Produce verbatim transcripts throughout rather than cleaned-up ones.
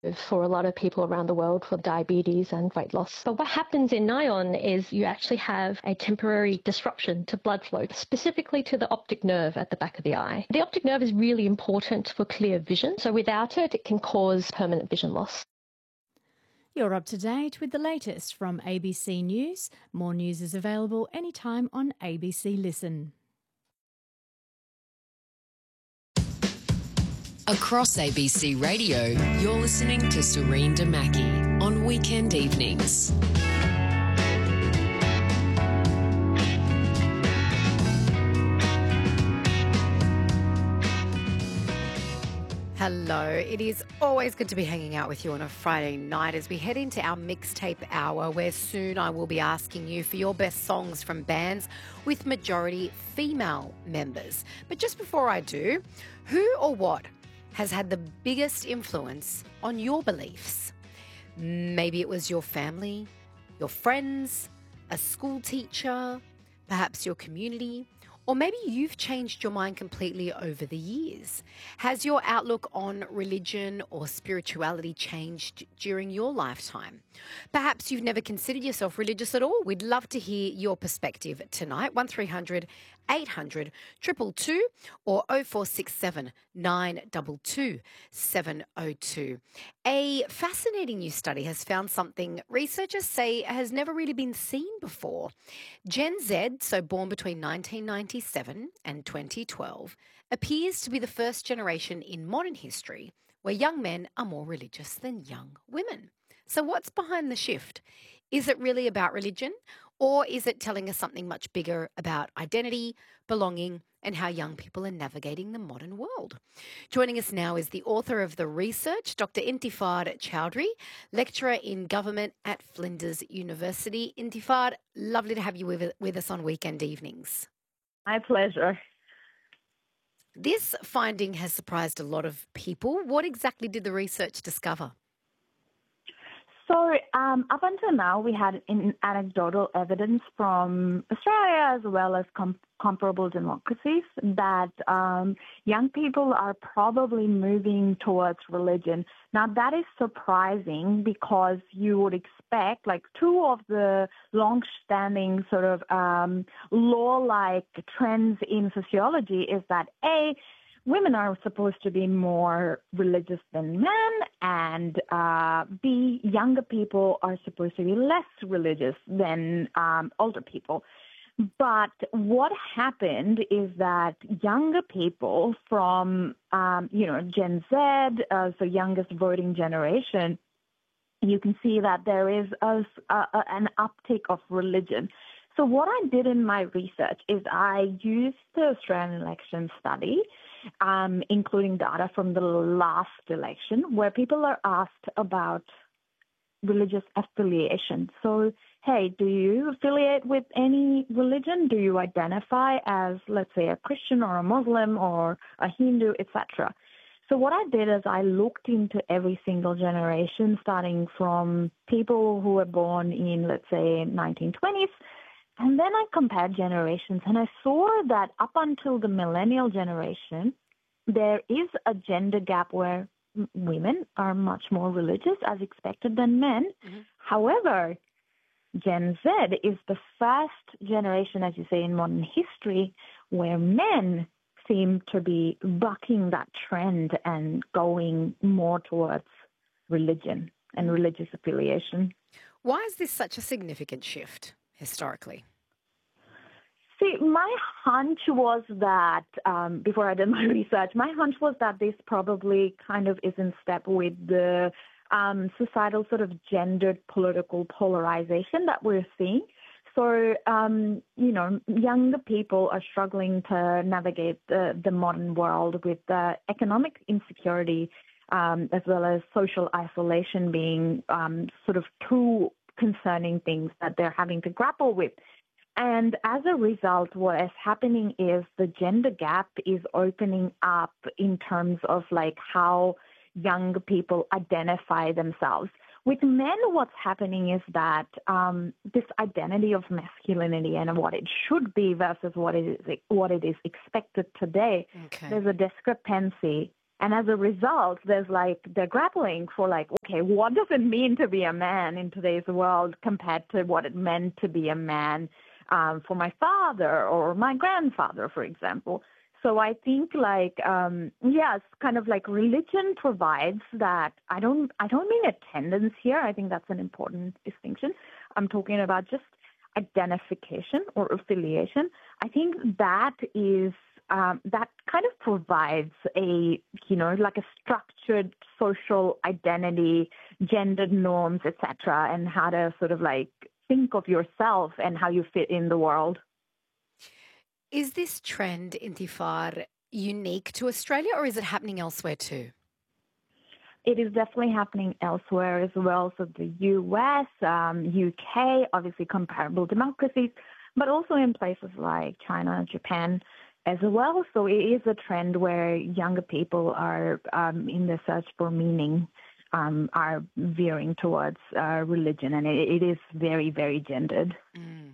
for a lot of people around the world for diabetes and weight loss. But what happens in Nion is you actually have a temporary disruption to blood flow, specifically to the optic nerve at the back of the eye. The optic nerve is really important for clear vision, so without it, it can cause permanent vision loss. You're up to date with the latest from A B C News. More news is available anytime on A B C Listen. Across A B C Radio, you're listening to Serene Damaki on weekend evenings. Hello, it is always good to be hanging out with you on a Friday night as we head into our mixtape hour, where soon I will be asking you for your best songs from bands with majority female members. But just before I do, who or what has had the biggest influence on your beliefs? Maybe it was your family, your friends, a school teacher, perhaps your community, or maybe you've changed your mind completely over the years. Has your outlook on religion or spirituality changed during your lifetime? Perhaps you've never considered yourself religious at all. We'd love to hear your perspective tonight. one three hundred eight hundred two two two or oh four six seven nine two two seven oh two. A fascinating new study has found something researchers say has never really been seen before. Gen Z, so born between nineteen ninety-seven and twenty twelve, appears to be the first generation in modern history where young men are more religious than young women. So what's behind the shift? Is it really about religion, or is it telling us something much bigger about identity, belonging, and how young people are navigating the modern world? Joining us now is the author of the research, Doctor Intifad Chowdhury, lecturer in government at Flinders University. Intifad, lovely to have you with, with us on weekend evenings. My pleasure. This finding has surprised a lot of people. What exactly did the research discover? So um, up until now, we had in anecdotal evidence from Australia as well as com- comparable democracies that um, young people are probably moving towards religion. Now, that is surprising because you would expect, like, two of the long-standing sort of um, law-like trends in sociology is that, A, women are supposed to be more religious than men, and uh, B, younger people are supposed to be less religious than um, older people. But what happened is that younger people from, um, you know, Gen Z, uh, so youngest voting generation, you can see that there is a, a, an uptick of religion. So what I did in my research is I used the Australian election study, um, including data from the last election, where people are asked about religious affiliation. So, hey, do you affiliate with any religion? Do you identify as, let's say, a Christian or a Muslim or a Hindu, et cetera? So what I did is I looked into every single generation, starting from people who were born in, let's say, nineteen twenties, and then I compared generations, and I saw that up until the millennial generation, there is a gender gap where women are much more religious as expected than men. Mm-hmm. However, Gen Z is the first generation, as you say, in modern history where men seem to be bucking that trend and going more towards religion and religious affiliation. Why is this such a significant shift historically? See, my hunch was that, um, before I did my research, my hunch was that this probably kind of is in step with the um, societal sort of gendered political polarization that we're seeing. So, um, you know, younger people are struggling to navigate the, the modern world with the economic insecurity um, as well as social isolation being um, sort of two concerning things that they're having to grapple with. And as a result, what is happening is the gender gap is opening up in terms of like how young people identify themselves. With men, what's happening is that um, this identity of masculinity and what it should be versus what it is what it is expected today, okay. There's a discrepancy And as a result, there's like, they're grappling for like, okay, what does it mean to be a man in today's world compared to what it meant to be a man um, for my father or my grandfather, for example. So I think like, um, yeah, it's kind of like religion provides that. I don't, I don't mean attendance here. I think that's an important distinction. I'm talking about just identification or affiliation. I think that is, um, that kind of provides a, you know, like a structured social identity, gendered norms, et cetera, and how to sort of like think of yourself and how you fit in the world. Is this trend, Intifar, unique to Australia or is it happening elsewhere too? It is definitely happening elsewhere as well. So the U S, um, U K, obviously comparable democracies, but also in places like China, Japan as well. So it is a trend where younger people are um, in the search for meaning, um, are veering towards uh, religion, and it, it is very, very gendered. Mm.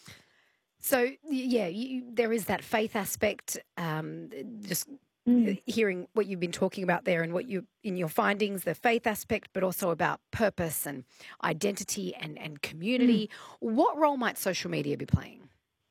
So, yeah, you, there is that faith aspect, um, just mm. hearing what you've been talking about there and what you, in your findings, the faith aspect, but also about purpose and identity and, and community. Mm. What role might social media be playing?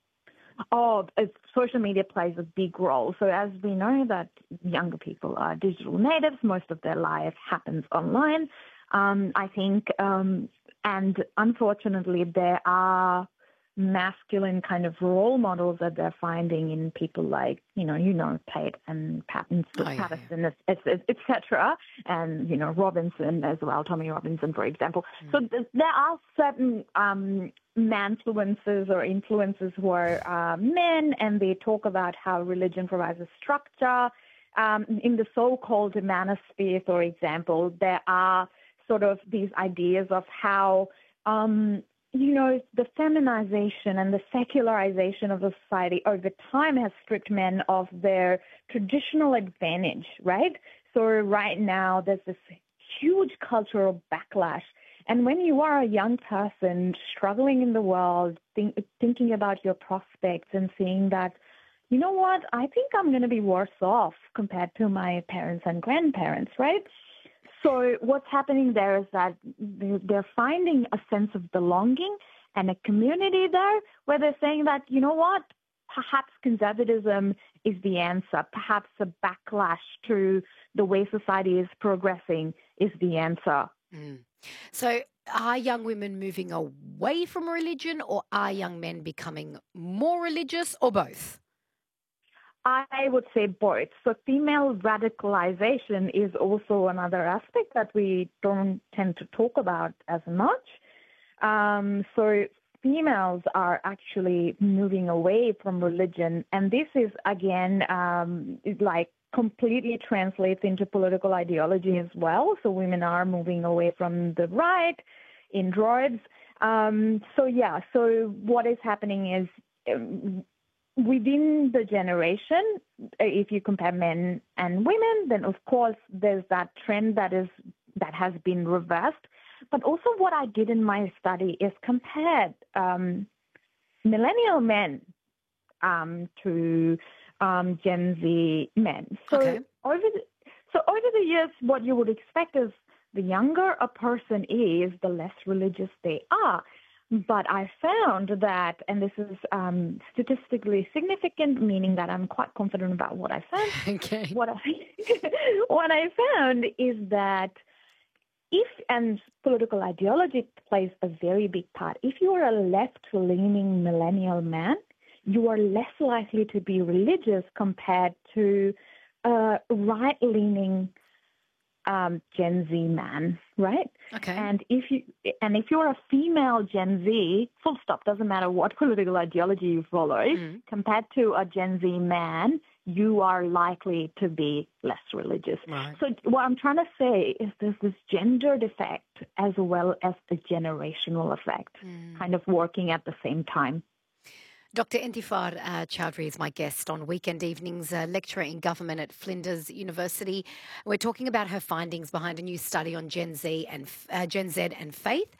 Oh, social media plays a big role. So as we know that younger people are digital natives, most of their life happens online. Um, I think, um, and unfortunately, there are masculine kind of role models that they're finding in people like, you know, you know, Tate and Patton, oh, Patterson, yeah. et, et, et cetera, and, you know, Robinson as well, Tommy Robinson, for example. Mm. So th- there are certain um, manfluences or influences who are uh, men, and they talk about how religion provides a structure. Um, in the so-called manosphere, for example, there are sort of these ideas of how um, you know, the feminization and the secularization of the society over time has stripped men of their traditional advantage, right? So right now there's this huge cultural backlash. And when you are a young person struggling in the world, think, thinking about your prospects and seeing that, you know what, I think I'm going to be worse off compared to my parents and grandparents, right? So what's happening there is that they're finding a sense of belonging and a community there where they're saying that, you know what, perhaps conservatism is the answer. Perhaps a backlash to the way society is progressing is the answer. Mm. So are young women moving away from religion, or are young men becoming more religious, or both? I would say both. So female radicalization is also another aspect that we don't tend to talk about as much. Um, so females are actually moving away from religion. And this is, again, um, like completely translates into political ideology as well. So women are moving away from the right in droves. Um, so, yeah, so what is happening is um, within the generation, if you compare men and women, then of course there's that trend that is that has been reversed. But also what I did in my study is compared um, millennial men um, to um, Gen Z men. So okay. over the, so over the years, what you would expect is the younger a person is, the less religious they are. But I found that, and this is um, statistically significant, meaning that I'm quite confident about what I found. Okay. What I, what I found is that if, and political ideology plays a very big part, if you are a left-leaning millennial man, you are less likely to be religious compared to a right-leaning Um, Gen Z man, right? Okay. And if you and if you're a female Gen Z, full stop, doesn't matter what political ideology you follow, mm. compared to a Gen Z man, you are likely to be less religious. Right. So what I'm trying to say is there's this gendered effect as well as the generational effect, mm. kind of working at the same time. Doctor Intifar uh, Chowdhury is my guest on Weekend Evenings, a lecturer in government at Flinders University. We're talking about her findings behind a new study on Gen Z and uh, Gen Z and faith.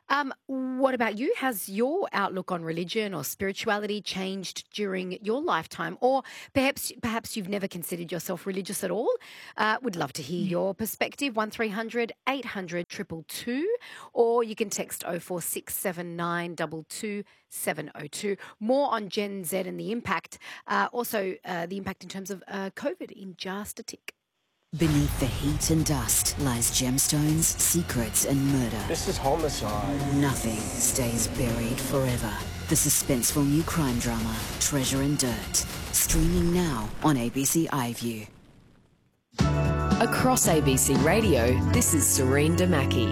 Um, what about you? Has your outlook on religion or spirituality changed during your lifetime? Or perhaps perhaps you've never considered yourself religious at all? Uh, would love to hear your perspective. one three hundred eight hundred two two two, or you can text oh four six seven nine two two seven oh two. More on Gen Z and the impact, uh, also uh, the impact in terms of uh, COVID in just a tick. Beneath the heat and dust lies gemstones, secrets and murder. This is homicide. Nothing stays buried forever. The suspenseful new crime drama, Treasure and Dirt. Streaming now on A B C iView. Across A B C Radio, this is Serene Damaki.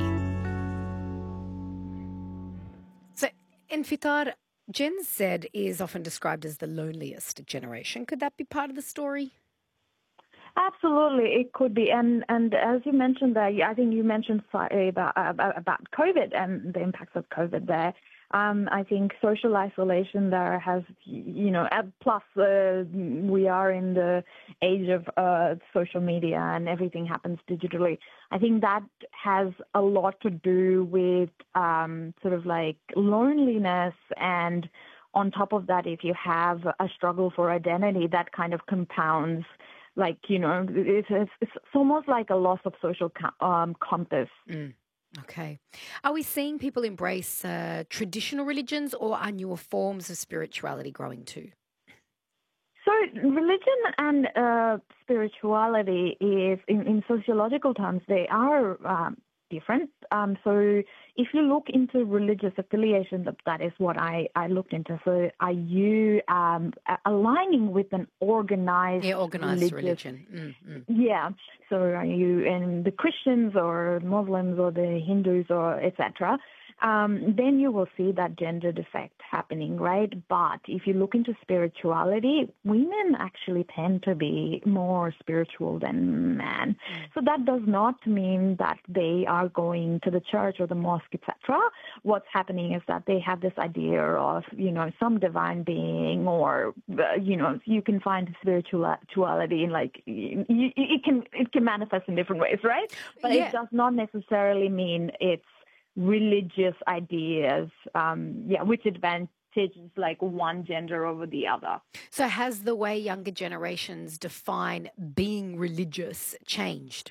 So, Enfitar, Gen Z is often described as the loneliest generation. Could that be part of the story? Absolutely, it could be. And and as you mentioned there, I think you mentioned slightly about, about, about COVID and the impacts of COVID there. Um, I think social isolation there has, you know, plus uh, we are in the age of uh, social media and everything happens digitally. I think that has a lot to do with um, sort of like loneliness, and on top of that, if you have a struggle for identity, that kind of compounds. Like, you know, it's, it's, it's almost like a loss of social um, compass. Mm. Okay. Are we seeing people embrace uh, traditional religions, or are newer forms of spirituality growing too? So religion and uh, spirituality is, in, in sociological terms, they are um, different. Um, so if you look into religious affiliation, that is what I, I looked into. So are you um, aligning with an organized, yeah, organized religious, religion? Mm-hmm. Yeah. So are you in the Christians or Muslims or the Hindus or et cetera? Um, then you will see that gender defect happening, right? But if you look into spirituality, women actually tend to be more spiritual than men. So that does not mean that they are going to the church or the mosque, et cetera. What's happening is that they have this idea of, you know, some divine being, or, uh, you know, you can find spirituality in like, you, it can it can manifest in different ways, right? But yeah. It does not necessarily mean it's religious ideas, um, yeah, which advantages like one gender over the other. So has the way younger generations define being religious changed?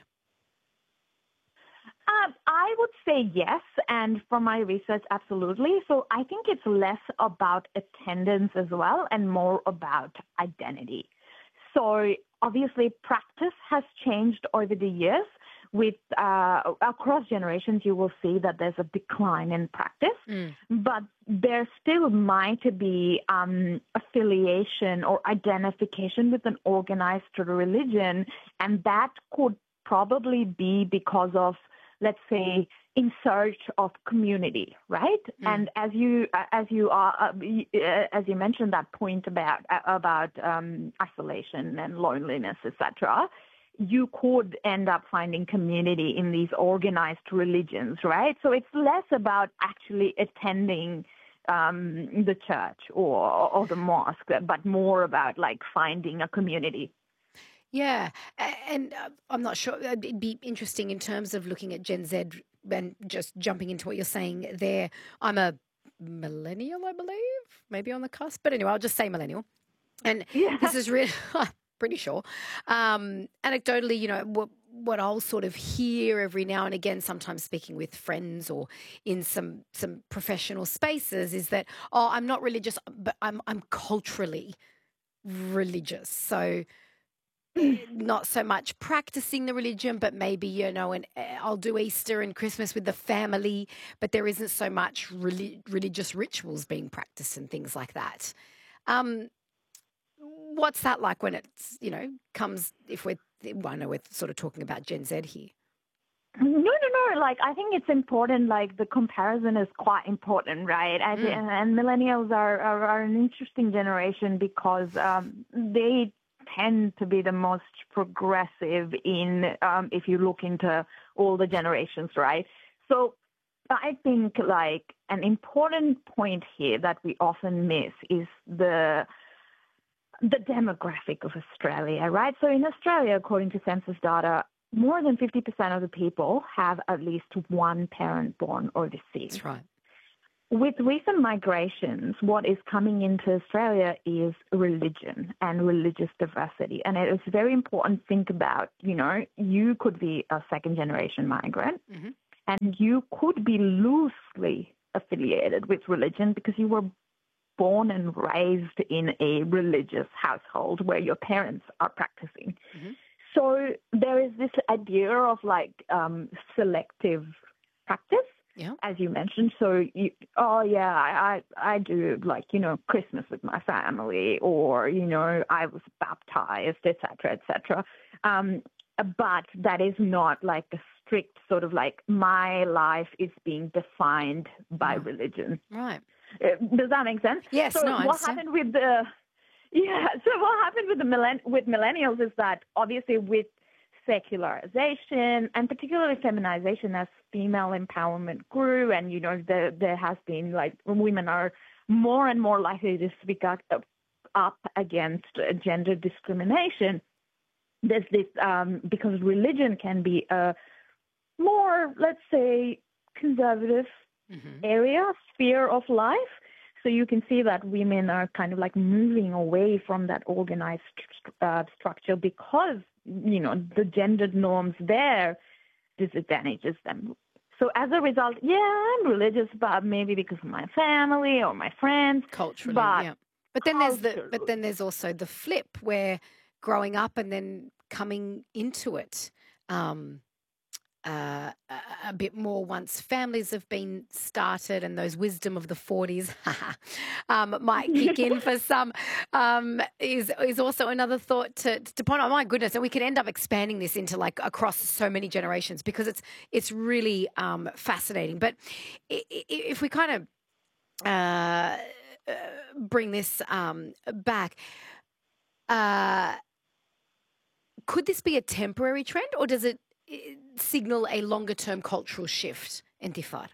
Um, I would say yes, and from my research, absolutely. So I think it's less about attendance as well and more about identity. So obviously practice has changed over the years. With uh, across generations, you will see that there's a decline in practice, mm. but there still might be um, affiliation or identification with an organized religion, and that could probably be because of, let's say, in search of community, right? Mm. And as you as you are uh, as you mentioned that point about about um, isolation and loneliness, et cetera. You could end up finding community in these organized religions, right? So it's less about actually attending um, the church or, or the mosque, but more about like finding a community. Yeah, and uh, I'm not sure. It'd be interesting in terms of looking at Gen Z and just jumping into what you're saying there. I'm a millennial, I believe, maybe on the cusp, but anyway, I'll just say millennial. And yeah. This is really... pretty sure. Um, anecdotally, you know, what, what I'll sort of hear every now and again, sometimes speaking with friends or in some some professional spaces, is that, oh, I'm not religious, but I'm I'm culturally religious. So not so much practicing the religion, but maybe, you know, and I'll do Easter and Christmas with the family, but there isn't so much relig- religious rituals being practiced and things like that. Um, What's that like when it's, you know, comes, if we're, well, I know we're sort of talking about Gen Z here. No, no, no. Like, I think it's important. Like, the comparison is quite important, right? I, mm. and, and millennials are, are, are an interesting generation because um, they tend to be the most progressive in, um, if you look into all the generations, right? So I think, like, an important point here that we often miss is the the demographic of Australia, right? So in Australia, according to census data, more than fifty percent of the people have at least one parent born overseas. That's right. with recent migrations, what is coming into Australia is religion and religious diversity. And it is very important to think about, you know, you could be a second generation migrant mm-hmm. and you could be loosely affiliated with religion because you were born and raised in a religious household where your parents are practicing. Mm-hmm. So there is this idea of like um, selective practice. Yeah. As you mentioned, so you, oh yeah, I, I I do like you know Christmas with my family, or you know I was baptized, et cetera, et cetera. Um, but that is not like a strict sort of like my life is being defined by mm. religion. Right. Does that make sense? Yes. So no, what happened with the yeah? So what happened with the millenn- with millennials is that obviously with secularization and particularly feminization as female empowerment grew, and you know there there has been like women are more and more likely to speak up, up against gender discrimination. There's this um, because religion can be a more, let's say, conservative mm-hmm. area sphere of life. So you can see that women are kind of like moving away from that organized uh, structure because, you know, the gendered norms there disadvantages them. So as a result, yeah, I'm religious, but maybe because of my family or my friends. Culturally, but yeah. But then there's the but then there's also the flip where growing up and then coming into it. Um, Uh, a, a bit more once families have been started and those wisdom of the forties um, might kick in for some um, is is also another thought to, to point on. My goodness, and we could end up expanding this into like across so many generations because it's it's really um, fascinating. But if we kind of uh, bring this um, back, uh, could this be a temporary trend, or does it signal a longer-term cultural shift, Intifad?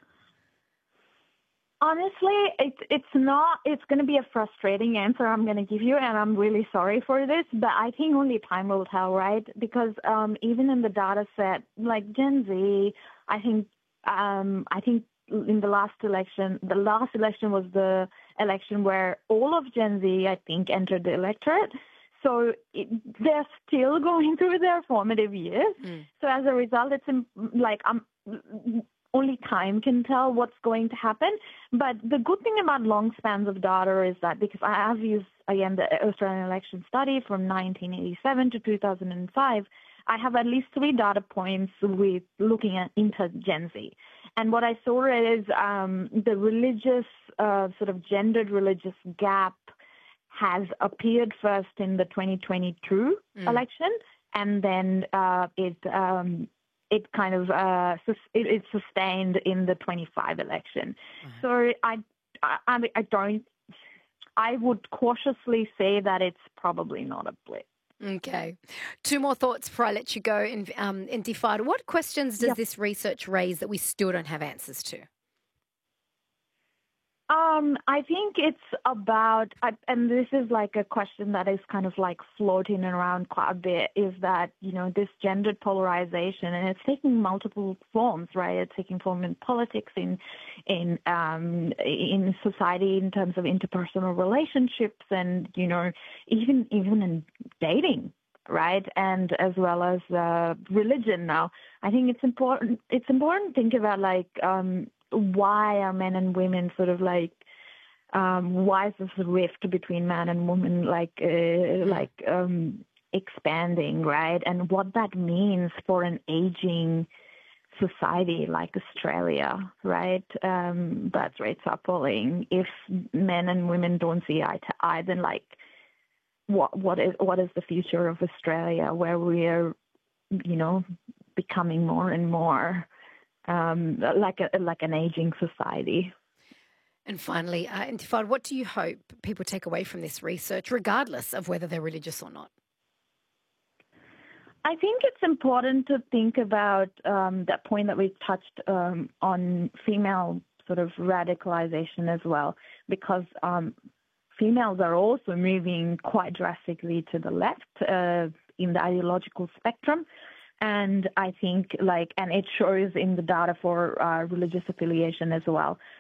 Honestly, it's it's not. It's going to be a frustrating answer I'm going to give you, and I'm really sorry for this. But I think only time will tell, right? Because um, even in the data set, like Gen Z, I think um, I think in the last election, the last election was the election where all of Gen Z, I think, entered the electorate. So it, they're still going through their formative years. Mm. So as a result, it's like um, only time can tell what's going to happen. But the good thing about long spans of data is that because I have used, again, the Australian election study from nineteen eighty-seven to two thousand five, I have at least three data points with looking at into Gen Z. And what I saw is um, the religious, uh, sort of gendered religious gap has appeared first in the twenty twenty-two mm. election, and then uh, it um, it kind of uh, sus- it, it sustained in the twenty-five election. Uh-huh. So I, I I don't I would cautiously say that it's probably not a blip. Okay. Two more thoughts before I let you go, in, um, Intifad. What questions does yep. this research raise that we still don't have answers to? Um, I think it's about, and this is like a question that is kind of like floating around quite a bit, is that, you know, this gendered polarization, and it's taking multiple forms, right? It's taking form in politics, in in um, in society, in terms of interpersonal relationships, and, you know, even even in dating, right? And as well as uh, religion now. I think it's important, it's important to think about like, um, why are men and women sort of like, um, why is this rift between man and woman like, uh, like um, expanding, right? And what that means for an aging society like Australia, right? Um, birth rates are falling. If men and women don't see eye to eye, then like, what what is what is the future of Australia, where we're, you know, becoming more and more Um, like a like an aging society. And finally, uh, Intifad, what do you hope people take away from this research, regardless of whether they're religious or not? I think it's important to think about um, that point that we touched um, on female sort of radicalization as well, because um, females are also moving quite drastically to the left uh, in the ideological spectrum. And I think like, and it shows in the data for uh, religious affiliation as well.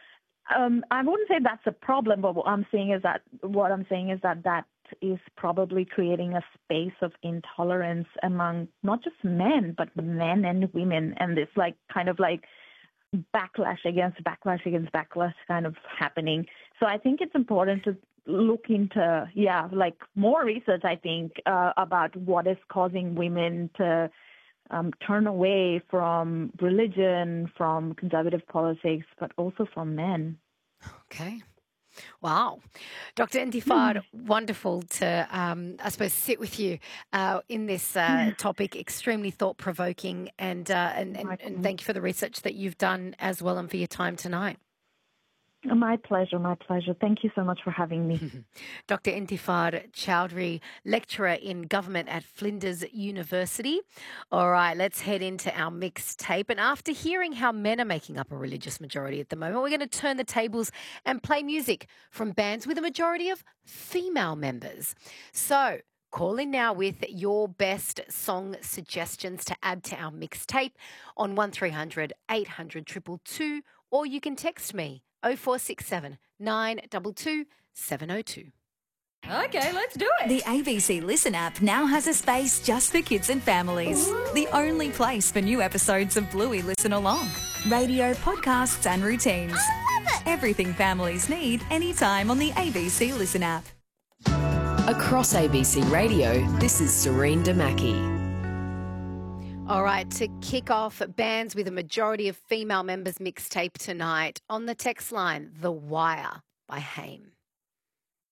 um, I wouldn't say that's a problem, but what I'm saying is that what I'm saying is that that is probably creating a space of intolerance among not just men, but men and women, and this like kind of like backlash against backlash against backlash kind of happening. So I think it's important to look into, yeah, like more research, I think, uh, about what is causing women to um, turn away from religion, from conservative politics, but also from men. Okay. Wow. Doctor Intifad, wonderful to, um, I suppose, sit with you uh, in this uh, topic, extremely thought-provoking, and, uh, and, and, and thank you for the research that you've done as well and for your time tonight. My pleasure, my pleasure. Thank you so much for having me. Doctor Intifad Chowdhury, lecturer in government at Flinders University. All right, let's head into our mixtape. And after hearing how men are making up a religious majority at the moment, we're going to turn the tables and play music from bands with a majority of female members. So call in now with your best song suggestions to add to our mixtape on one three hundred eight hundred two two two, or you can text me oh four six seven nine two two seven oh two. Okay, let's do it. The A B C Listen app now has a space just for kids and families. Ooh. The only place for new episodes of Bluey Listen Along. Radio, podcasts and routines. I love it. Everything families need anytime on the A B C Listen app. Across A B C Radio, this is Serene Damaki. All right, to kick off bands with a majority of female members mixtape tonight, on the text line, The Wire by Haim.